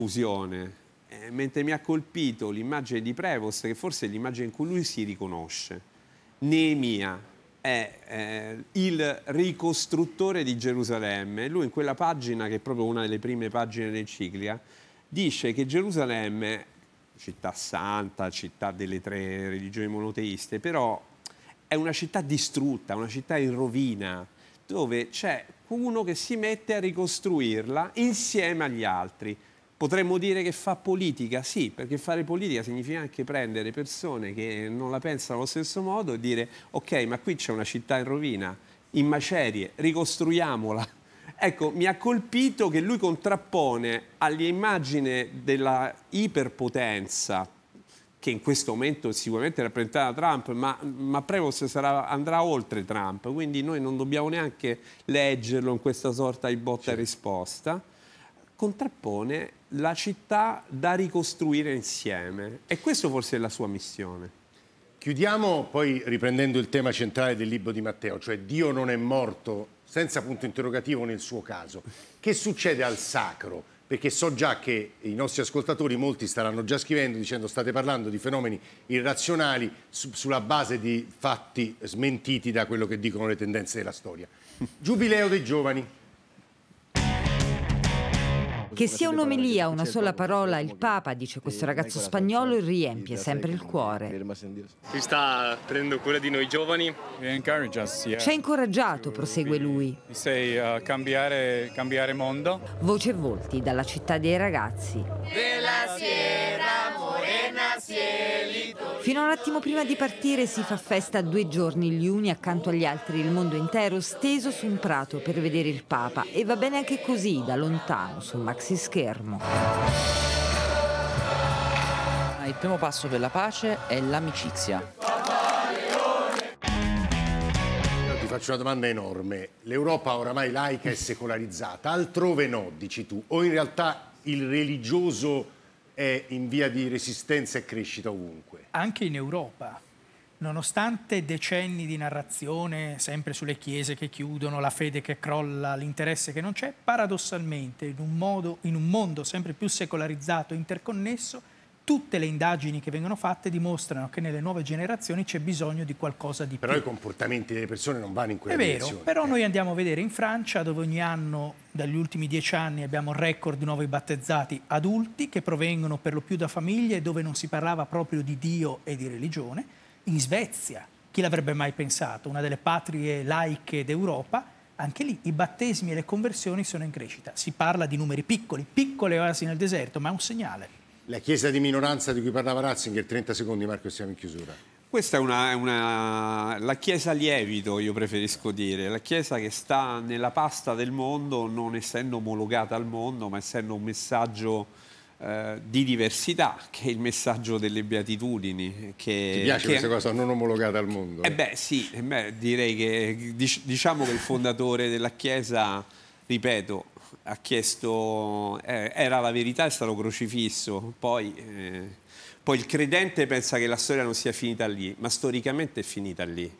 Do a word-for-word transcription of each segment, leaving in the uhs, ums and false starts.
fusione, eh, mentre mi ha colpito l'immagine di Prevost, che forse è l'immagine in cui lui si riconosce. Neemia è eh, il ricostruttore di Gerusalemme. Lui in quella pagina, che è proprio una delle prime pagine dell'enciclica, dice che Gerusalemme, città santa, città delle tre religioni monoteiste, però è una città distrutta, una città in rovina, dove c'è uno che si mette a ricostruirla insieme agli altri. Potremmo dire che fa politica? Sì, perché fare politica significa anche prendere persone che non la pensano allo stesso modo e dire ok, ma qui c'è una città in rovina, in macerie, ricostruiamola. Ecco, mi ha colpito che lui contrappone all'immagine della iperpotenza, che in questo momento sicuramente è rappresentata da Trump, ma, ma Prevost sarà, andrà oltre Trump, quindi noi non dobbiamo neanche leggerlo in questa sorta di botta e risposta. Contrappone la città da ricostruire insieme, e questo forse è la sua missione. Chiudiamo poi riprendendo il tema centrale del libro di Matteo, cioè Dio non è morto, senza punto interrogativo nel suo caso. Che succede al sacro? Perché so già che i nostri ascoltatori, molti staranno già scrivendo dicendo state parlando di fenomeni irrazionali su, sulla base di fatti smentiti da quello che dicono le tendenze della storia. Giubileo dei giovani. Che sia un'omelia, una sola parola, il Papa, dice questo ragazzo spagnolo, riempie sempre il cuore. Si sta prendendo cura di noi giovani. Ci ha incoraggiato, prosegue lui. Cambiare, cambiare mondo. Voce e volti dalla città dei ragazzi. Della Sierra Morena cielito. Fino a un attimo prima di partire si fa festa due giorni, gli uni accanto agli altri, il mondo intero steso su un prato per vedere il Papa. E va bene anche così, da lontano, sul maxi schermo. Il primo passo per la pace è l'amicizia. Io ti faccio una domanda enorme. L'Europa oramai laica e secolarizzata, altrove no, dici tu, o in realtà il religioso è in via di resistenza e crescita ovunque? Anche in Europa, nonostante decenni di narrazione sempre sulle chiese che chiudono, la fede che crolla, l'interesse che non c'è, paradossalmente in un, modo, in un mondo sempre più secolarizzato e interconnesso, tutte le indagini che vengono fatte dimostrano che nelle nuove generazioni c'è bisogno di qualcosa di però più. Però i comportamenti delle persone non vanno in quella È vero, direzione. però noi andiamo a vedere in Francia, dove ogni anno, dagli ultimi dieci anni, abbiamo un record di nuovi battezzati adulti che provengono per lo più da famiglie dove non si parlava proprio di Dio e di religione. In Svezia, chi l'avrebbe mai pensato, una delle patrie laiche d'Europa, anche lì i battesimi e le conversioni sono in crescita. Si parla di numeri piccoli, piccole oasi nel deserto, ma è un segnale. La chiesa di minoranza di cui parlava Ratzinger, trenta secondi Marco, siamo in chiusura. Questa è una, una la chiesa lievito, io preferisco dire, la chiesa che sta nella pasta del mondo, non essendo omologata al mondo, ma essendo un messaggio eh, di diversità, che è il messaggio delle beatitudini. Che, Ti piace che, questa cosa non omologata al mondo? Eh beh sì, eh beh, direi che diciamo che il fondatore della chiesa, ripeto, ha chiesto, eh, era la verità, è stato crocifisso, poi, eh, poi il credente pensa che la storia non sia finita lì, ma storicamente è finita lì.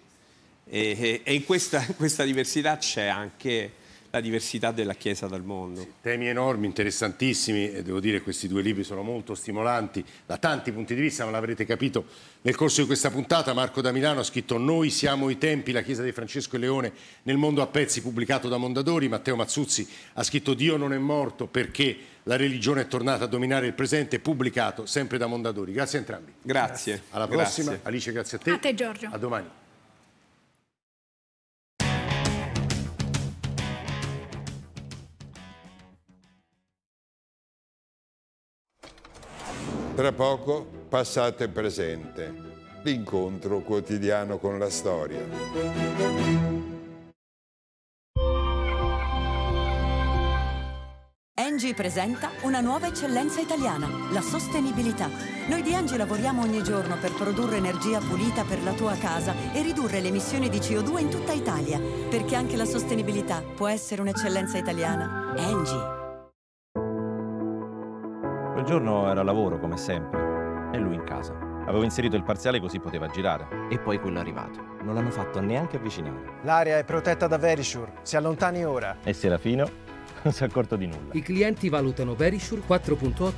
E, e in questa, questa diversità c'è anche la diversità della Chiesa dal mondo. Sì, temi enormi, interessantissimi, e devo dire che questi due libri sono molto stimolanti da tanti punti di vista, ma l'avrete capito nel corso di questa puntata. Marco da Milano ha scritto Noi siamo i tempi, la Chiesa di Francesco e Leone nel mondo a pezzi, pubblicato da Mondadori. Matteo Mazzuzzi ha scritto Dio non è morto perché la religione è tornata a dominare il presente, pubblicato sempre da Mondadori. Grazie a entrambi. Grazie. Alla grazie. prossima. Alice, grazie a te. A te Giorgio. A domani. Tra poco, passato e presente, l'incontro quotidiano con la storia. Engie presenta una nuova eccellenza italiana, la sostenibilità. Noi di Engie lavoriamo ogni giorno per produrre energia pulita per la tua casa e ridurre le emissioni di C O due in tutta Italia, perché anche la sostenibilità può essere un'eccellenza italiana. Engie. Quel giorno era a lavoro, come sempre, e lui in casa. Avevo inserito il parziale così poteva girare. E poi quello è arrivato. Non l'hanno fatto neanche avvicinare. L'area è protetta da Verisure. Si allontani ora. E Serafino non si è accorto di nulla. I clienti valutano Verisure quattro virgola otto